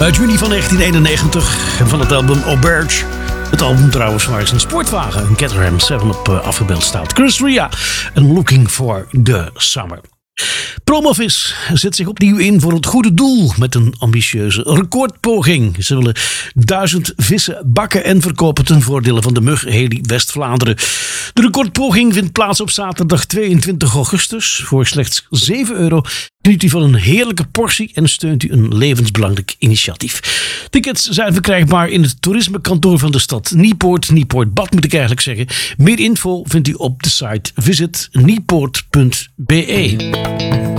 Uit juni van 1991 van het album Auberge. Het album trouwens waar is een sportwagen, een Caterham 7 op afgebeeld staat. Chris Rea en Looking for the Summer. Promovis zet zich opnieuw in voor het goede doel met een ambitieuze recordpoging. Ze willen 1000 vissen bakken en verkopen ten voordele van de mug Heli West-Vlaanderen. De recordpoging vindt plaats op zaterdag 22 augustus. Voor slechts €7 geniet u van een heerlijke portie en steunt u een levensbelangrijk initiatief. Tickets zijn verkrijgbaar in het toerismekantoor van de stad Niepoort moet ik eigenlijk zeggen. Meer info vindt u op de site visitniepoort.be.